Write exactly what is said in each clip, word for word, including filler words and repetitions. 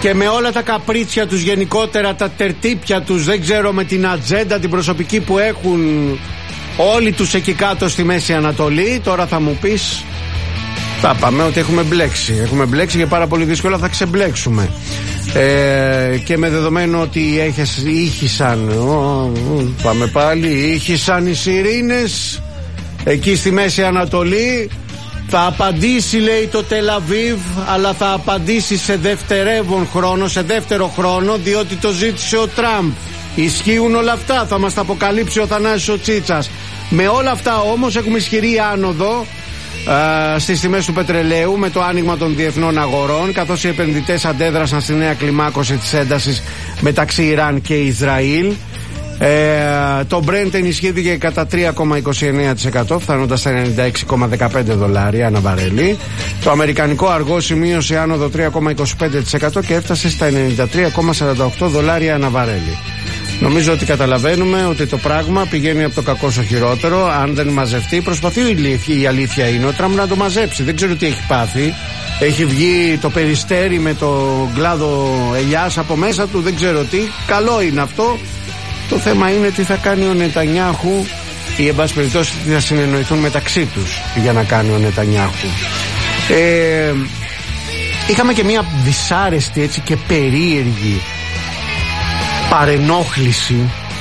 και με όλα τα καπρίτσια τους γενικότερα, τα τερτύπια τους, δεν ξέρω, με την ατζέντα την προσωπική που έχουν όλοι τους εκεί κάτω στη Μέση Ανατολή. Τώρα θα μου πεις, θα πάμε ότι έχουμε μπλέξει. Έχουμε μπλέξει και πάρα πολύ δύσκολα θα ξεμπλέξουμε. Ε, και με δεδομένο ότι έχες, ήχησαν, ο, πάμε πάλι, ήχησαν οι σιρήνες εκεί στη Μέση Ανατολή. Θα απαντήσει, λέει, το Τελαβίβ, αλλά θα απαντήσει σε δευτερεύον χρόνο, σε δεύτερο χρόνο, διότι το ζήτησε ο Τραμπ. Ισχύουν όλα αυτά, θα μας τα αποκαλύψει ο Θανάσης ο Τσίτσας. Με όλα αυτά όμως έχουμε ισχυρή άνοδο α, στις τιμές του πετρελαίου με το άνοιγμα των διεθνών αγορών, καθώς οι επενδυτές αντέδρασαν στη νέα κλιμάκωση της έντασης μεταξύ Ιράν και Ισραήλ. Ε, το Brent ενισχύθηκε κατά τρία κόμμα είκοσι εννέα τοις εκατό, φτάνοντας στα ενενήντα έξι κόμμα δεκαπέντε δολάρια ανά βαρέλι. Το αμερικανικό αργό σημείωσε άνοδο τρία κόμμα είκοσι πέντε τοις εκατό και έφτασε στα ενενήντα τρία κόμμα σαράντα οκτώ δολάρια ανά βαρέλι. Νομίζω ότι καταλαβαίνουμε ότι το πράγμα πηγαίνει από το κακό στο χειρότερο. Αν δεν μαζευτεί, προσπαθεί η αλήθεια είναι ο Τραμπ να το μαζέψει. Δεν ξέρω τι έχει πάθει. Έχει βγει το περιστέρι με το κλάδο ελιάς από μέσα του, δεν ξέρω τι. Καλό είναι αυτό. Το θέμα είναι τι θα κάνει ο Νετανιάχου ή εν πάση περιπτώσει τι θα συνεννοηθούν μεταξύ τους για να κάνει ο Νετανιάχου. Ε, είχαμε και μια δυσάρεστη έτσι και περίεργη παρενόχληση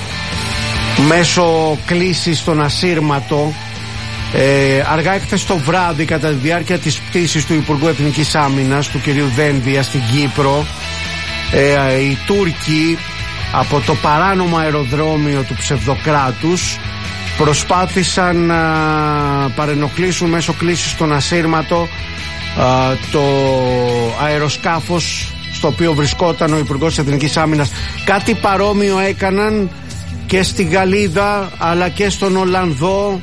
μέσω κλήσης στον Ασύρματο ε, αργά εχθές το βράδυ κατά τη διάρκεια της πτήσης του Υπουργού Εθνικής Άμυνας του κ. Δένδια στην Κύπρο. ε, οι Τούρκοι από το παράνομο αεροδρόμιο του ψευδοκράτους προσπάθησαν να παρενοχλήσουν μέσω κλήσης στον Ασύρματο α, το αεροσκάφος στο οποίο βρισκόταν ο Υπουργός Εθνικής Άμυνας. Κάτι παρόμοιο έκαναν και στη Γαλλίδα αλλά και στον Ολλανδό,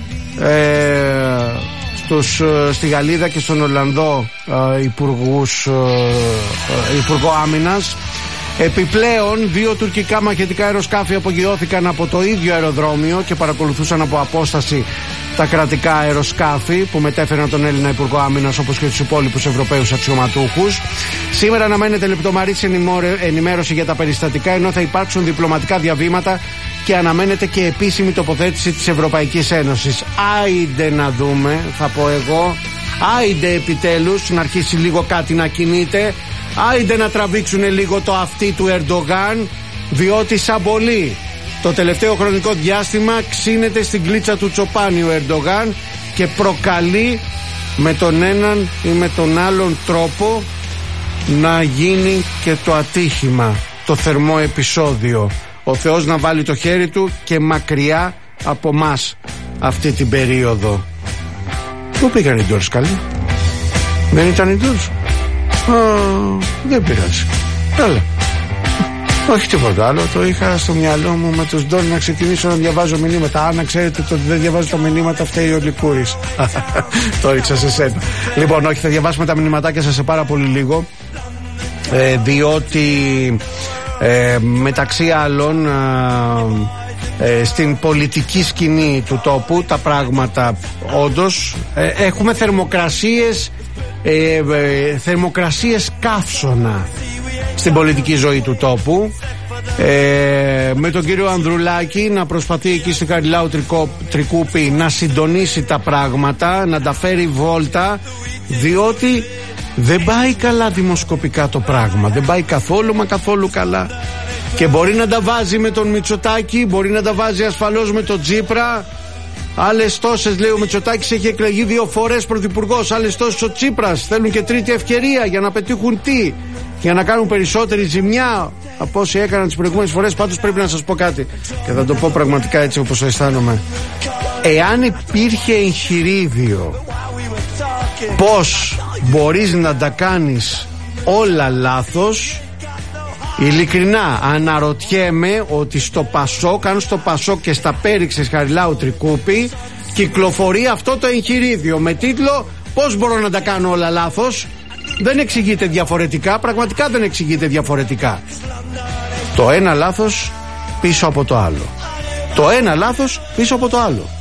ε, στους, στη Γαλλίδα και στον Ολλανδό ε, υπουργούς, ε, Υπουργό Άμυνας. Επιπλέον, δύο τουρκικά μαχητικά αεροσκάφη απογειώθηκαν από το ίδιο αεροδρόμιο και παρακολουθούσαν από απόσταση τα κρατικά αεροσκάφη που μετέφεραν τον Έλληνα Υπουργό Άμυνας όπως και τους υπόλοιπους Ευρωπαίους αξιωματούχους. Σήμερα αναμένεται λεπτομερής ενημέρωση για τα περιστατικά, ενώ θα υπάρξουν διπλωματικά διαβήματα και αναμένεται και επίσημη τοποθέτηση της Ευρωπαϊκής Ένωσης. Άιντε να δούμε, θα πω εγώ. Άιντε επιτέλους να αρχίσει λίγο κάτι να κινείται. Άιντε να τραβήξουν λίγο το αυτί του Ερντογάν, διότι σαν πολύ το τελευταίο χρονικό διάστημα ξύνεται στην κλίτσα του Τσοπάνη ο Ερντογάν και προκαλεί με τον έναν ή με τον άλλον τρόπο να γίνει και το ατύχημα, το θερμό επεισόδιο. Ο Θεός να βάλει το χέρι του και μακριά από μας αυτή την περίοδο. Πού πήγαν οι Ντόρς, καλή? Δεν ήταν οι Ντόρς? Oh, δεν πειράζει. Έλα. Όχι τίποτα άλλο. Το είχα στο μυαλό μου με τους Ντόρ να ξεκινήσω να διαβάζω μηνύματα. Αν ξέρετε το ότι δεν διαβάζω τα μηνύματα, φταίει ο Λικούρης. Το ρίξα σε σένα. Λοιπόν, όχι, θα διαβάσουμε τα μηνυματάκια σας σε πάρα πολύ λίγο. Ε, διότι ε, μεταξύ άλλων ε, στην πολιτική σκηνή του τόπου τα πράγματα όντως ε, έχουμε θερμοκρασίες. Ε, ε, θερμοκρασίες καύσωνα στην πολιτική ζωή του τόπου, ε, με τον κύριο Ανδρουλάκη να προσπαθεί εκεί στη Χαριλάου Τρικούπη να συντονίσει τα πράγματα, να τα φέρει βόλτα, διότι δεν πάει καλά δημοσκοπικά το πράγμα, δεν πάει καθόλου μα καθόλου καλά, και μπορεί να τα βάζει με τον Μητσοτάκη, μπορεί να τα βάζει ασφαλώς με τον Τσίπρα. Άλλες τόσες, λέει, ο Μητσοτάκης έχει εκλεγεί δύο φορές πρωθυπουργός. Άλλες τόσες ο Τσίπρας θέλουν και τρίτη ευκαιρία για να πετύχουν τι? Για να κάνουν περισσότερη ζημιά από όσοι έκαναν τις προηγούμενες φορές. Πάντως πρέπει να σας πω κάτι και θα το πω πραγματικά έτσι όπως το αισθάνομαι. Εάν υπήρχε εγχειρίδιο πώς μπορείς να τα κάνεις όλα λάθος, ειλικρινά αναρωτιέμαι ότι στο Πασόκ, αν στο Πασόκ και στα Πέριξες Χαριλάου Τρικούπη κυκλοφορεί αυτό το εγχειρίδιο με τίτλο «Πώς μπορώ να τα κάνω όλα λάθος?» Δεν εξηγείται διαφορετικά, πραγματικά δεν εξηγείται διαφορετικά. Το ένα λάθος πίσω από το άλλο. Το ένα λάθος πίσω από το άλλο.